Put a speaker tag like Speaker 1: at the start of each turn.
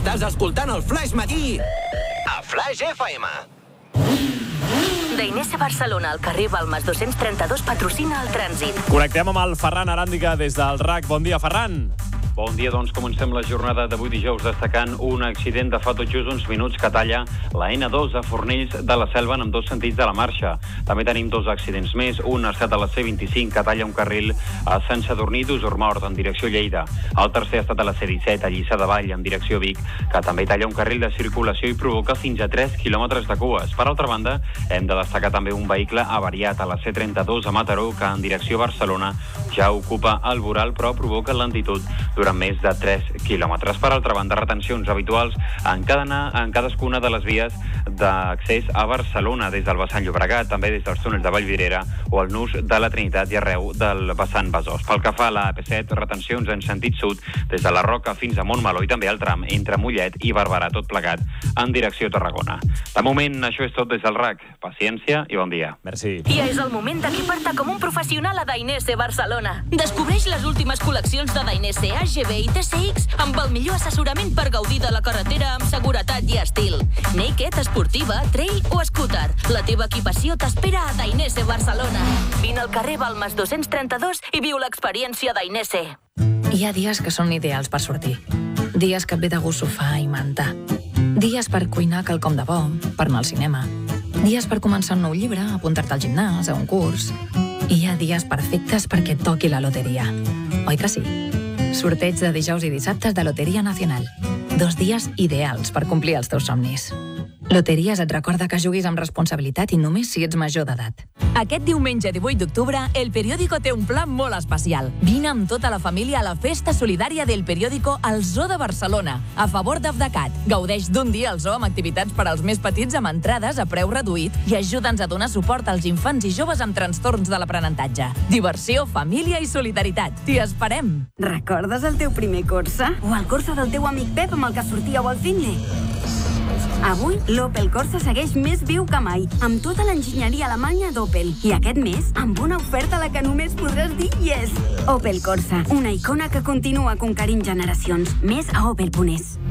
Speaker 1: Estàs escoltant el Flaix Matí a Flaix FM.
Speaker 2: Dainese Barcelona, al carrer Balmes 232, patrocina el trànsit.
Speaker 3: Connectem amb el Ferran Aràndiga des del RAC. Bon dia, Ferran.
Speaker 4: Bon dia, doncs comencem la jornada d'avui dijous destacant un accident de fa tot just uns minuts que talla la N2 a Fornells de la Selva en ambdós sentits de la marxa. També tenim dos accidents més, un ha estat a la C25 que talla un carril a Sant Sadurní d'Usormort en direcció Lleida. El tercer ha estat a la C17 a Lliçà de Vall en direcció Vic, que també talla un carril de circulació i provoca fins a 3 quilòmetres de cues. Per altra banda, hem de destacar també un vehicle avariat a la C32 a Mataró que en direcció Barcelona ja ocupa el voral però provoca lentitud durant més de 3 quilòmetres. Per altra banda, retencions habituals en cadascuna de les vies d'accés a Barcelona, des del vessant Llobregat, també des dels túnels de Vallvidrera o el nus de la Trinitat i arreu del vessant Besòs. Pel que fa a la AP7, retencions en sentit sud, des de la Roca fins a Montmeló i també al tram entre Mollet i Barberà, tot plegat en direcció Tarragona. De moment, això és tot des del RAC. Paciència i bon dia.
Speaker 3: Merci.
Speaker 2: Ja és el moment d'equipar-te com un professional a Dainese Barcelona. Descobreix les últimes col·leccions de Dainese AGV i TCX amb el millor assessorament per gaudir de la carretera amb seguretat i estil. Naked, esportiva, trail o scooter. La teva equipació t'espera a Dainese Barcelona. Vine al carrer Balmes 232 i viu l'experiència Dainese.
Speaker 5: Hi ha dies que són ideals per sortir. Dies que et ve de gust sofà i manta. Dies per cuinar quelcom de bo, per anar al cinema. Dies per començar un nou llibre, apuntar-te al gimnàs, a un curs. I hi ha dies perfectes perquè et toqui la loteria. Oi que sí? Sorteig de dijous i dissabtes de Loteria Nacional. 2 dies ideals per complir els teus somnis. Loteries et recorda que juguis amb responsabilitat i només si ets major d'edat.
Speaker 6: Aquest diumenge 18 d'octubre, El Periódico té un pla molt especial. Vine amb tota la família a la festa solidària del Periódico al Zoo de Barcelona, a favor d'Afdecat. Gaudeix d'un dia al zoo amb activitats per als més petits amb entrades a preu reduït i ajuda'ns a donar suport als infants i joves amb trastorns de l'aprenentatge. Diversió, família i solidaritat. T'hi esperem!
Speaker 7: Recordes el teu primer Corsa? O el Corsa del teu amic Pep amb el que sortíeu al Finley? Avui, l'Opel Corsa segueix més viu que mai, amb tota l'enginyeria alemanya d'Opel. I aquest mes, amb una oferta a la que només podràs dir yes! Opel Corsa, una icona que continua conquerint generacions. Més a opel.es.